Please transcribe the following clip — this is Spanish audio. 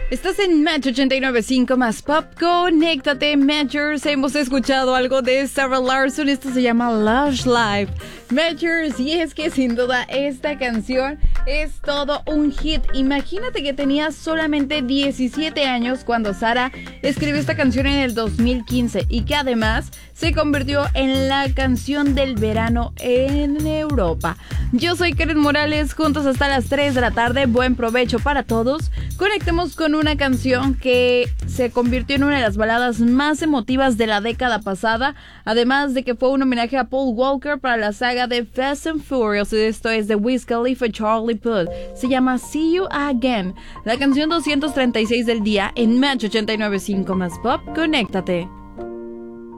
Estás en Match 89.5 más Pop. Conéctate, Matchers. Hemos escuchado algo de Sarah Larsson. Esto se llama Lush Life. Matchers, y es que sin duda esta canción es todo un hit. Imagínate que tenía solamente 17 años cuando Sarah escribió esta canción en el 2015 y que además se convirtió en la canción del verano en Europa. Yo soy Karen Morales, juntos hasta las 3 de la tarde. Buen provecho para todos. Conectemos con una canción que se convirtió en una de las baladas más emotivas de la década pasada, además de que fue un homenaje a Paul Walker para la saga de Fast and Furious. Esto es de Wiz Khalifa y Charlie Puth. Se llama See You Again, la canción 236 del día en Match 89.5 más Pop. Conéctate.